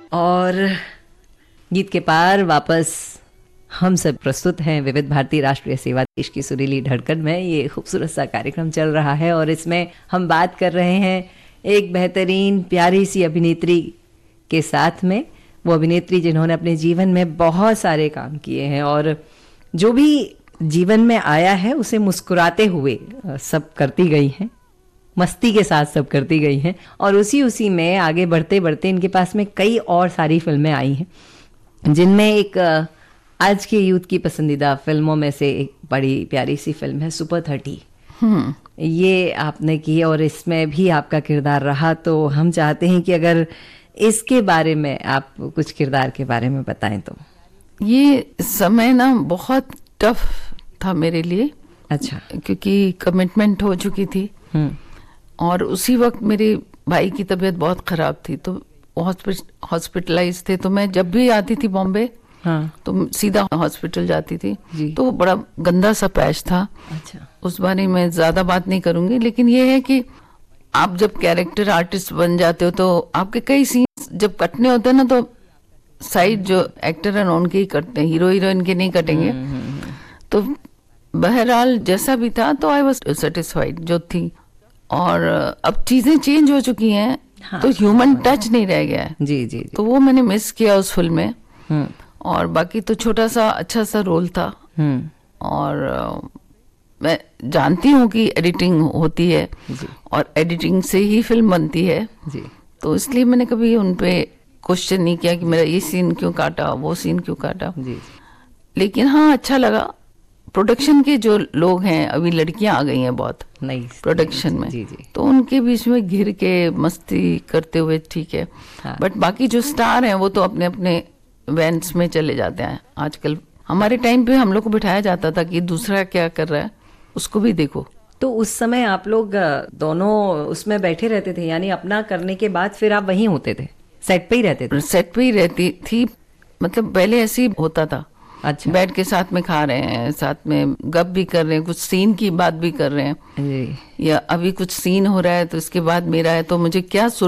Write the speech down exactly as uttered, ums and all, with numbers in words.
और गीत के पार वापस हम सब प्रस्तुत हैं विविध भारती राष्ट्रीय सेवा देश की सुरीली धड़कन में। ये खूबसूरत सा कार्यक्रम चल रहा है और इसमें हम बात कर रहे हैं एक बेहतरीन प्यारी सी अभिनेत्री के साथ में। वो अभिनेत्री जिन्होंने अपने जीवन में बहुत सारे काम किए हैं और जो भी जीवन में आया है उसे मुस्कुराते हुए सब करती गई हैं, मस्ती के साथ सब करती गई हैं और उसी उसी में आगे बढ़ते बढ़ते इनके पास में कई और सारी फिल्में आई हैं, जिनमें एक आज के यूथ की पसंदीदा फिल्मों में से एक बड़ी प्यारी सी फिल्म है सुपर थर्टी। हम्म ये आपने की और इसमें भी आपका किरदार रहा, तो हम चाहते हैं कि अगर इसके बारे में आप कुछ किरदार के बारे में बताएं तो। ये समय ना बहुत टफ था मेरे लिए। अच्छा। क्योंकि कमिटमेंट हो चुकी थी और उसी वक्त मेरे भाई की तबीयत बहुत खराब थी, तो हॉस्पिटलाइज थे। तो मैं जब भी आती थी बॉम्बे, हाँ, तो सीधा हॉस्पिटल जाती थी जी। तो बड़ा गंदा सा पैच था। अच्छा। उस बारे में ज्यादा बात नहीं करूंगी, लेकिन ये है कि आप जब कैरेक्टर आर्टिस्ट बन जाते हो तो आपके कई सीन्स जब कटने होते हैं ना, तो साइड जो एक्टर हैं उनके ही कटते हैं, हीरो हीरोइन के नहीं कटेंगे। तो बहरहाल जैसा भी था तो आई वाज सेटिस्फाइड जो थी। और अब चीजें चेंज हो चुकी हैं, हाँ, तो ह्यूमन टच नहीं रह गया है जी, जी, जी। तो वो मैंने मिस किया उस फिल्म में। और बाकी तो छोटा सा अच्छा सा रोल था। और uh, मैं जानती हूँ कि एडिटिंग होती है और एडिटिंग से ही फिल्म बनती है जी। तो इसलिए मैंने कभी उन पे क्वेश्चन नहीं किया कि मेरा ये सीन क्यों काटा, वो सीन क्यों काटा जी। लेकिन हाँ, अच्छा लगा। प्रोडक्शन के जो लोग हैं, अभी लड़कियां आ गई हैं बहुत नई प्रोडक्शन में जी, जी। तो उनके बीच में घिर के मस्ती करते हुए ठीक है। हाँ। बट बाकी जो स्टार हैं वो तो अपने अपने इवेंट्स में चले जाते हैं। आजकल हमारे टाइम पे हम लोग को बिठाया जाता था कि दूसरा क्या कर रहा है उसको भी देखो। तो उस समय आप लोग दोनों उसमें बैठे रहते थे, यानी अपना करने के बाद फिर आप वहीं होते थे, सेट पे ही रहते थे? सेट पे ही रहती थी, मतलब पहले ऐसे ही होता था। अच्छा। बैठ के साथ में खा रहे हैं, साथ में गप भी कर रहे हैं, कुछ सीन की बात भी कर रहे हैं जी। या अभी कुछ सीन हो रहा है तो इसके बाद मेरा है, तो मुझे क्या